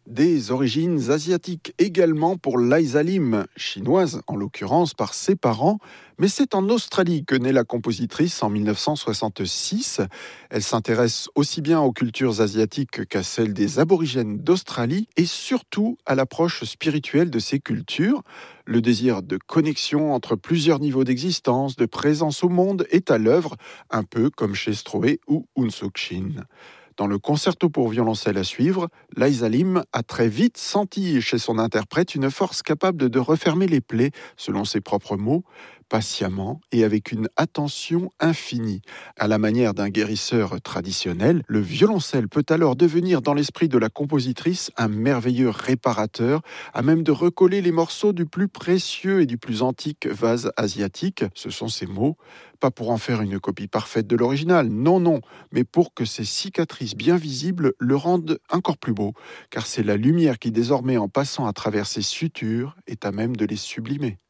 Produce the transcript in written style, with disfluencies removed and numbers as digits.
des origines asiatiques également pour Liza Lim, chinoise en l'occurrence par ses parents, mais c'est en Australie que naît la compositrice en 1966. Elle s'intéresse aussi bien aux cultures asiatiques qu'à celles des aborigènes d'Australie et surtout à l'approche spirituelle de ces cultures. Le désir de connexion entre plusieurs niveaux d'existence, de présence au monde est à l'œuvre, un peu comme chez Stroé ou Unsuk Shin. Dans le concerto pour violoncelle à suivre, Liza Lim a très vite senti chez son interprète une force capable de refermer les plaies, selon ses propres mots, patiemment et avec une attention infinie. À la manière d'un guérisseur traditionnel, le violoncelle peut alors devenir dans l'esprit de la compositrice un merveilleux réparateur, à même de recoller les morceaux du plus précieux et du plus antique vase asiatique, ce sont ses mots, pas pour en faire une copie parfaite de l'original, non, mais pour que ces cicatrices bien visibles le rendent encore plus beau, car c'est la lumière qui désormais, en passant à travers ces sutures, est à même de les sublimer.